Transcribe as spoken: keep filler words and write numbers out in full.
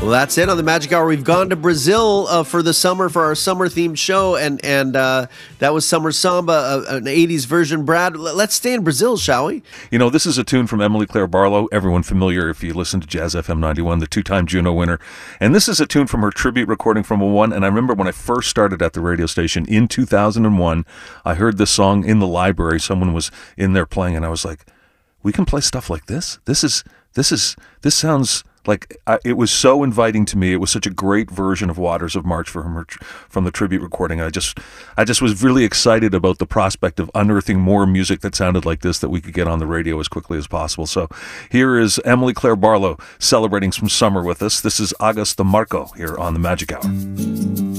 Well, that's it on the Magic Hour. We've gone to Brazil uh, for the summer for our summer-themed show, and and uh, that was Summer Samba, uh, an eighties version. Brad, let's stay in Brazil, shall we? You know, this is a tune from Emily Claire Barlow, everyone familiar if you listen to Jazz F M ninety-one, the two-time Juno winner. And this is a tune from her tribute recording from a one, and I remember when I first started at the radio station in two thousand one, I heard this song in the library. Someone was in there playing, and I was like, we can play stuff like this? This is, this is, this sounds... Like, I, it was so inviting to me. It was such a great version of Waters of March from her, from the tribute recording. I just, I just was really excited about the prospect of unearthing more music that sounded like this that we could get on the radio as quickly as possible. So here is Emily Claire Barlow celebrating some summer with us. This is August the Marco here on the Magic Hour.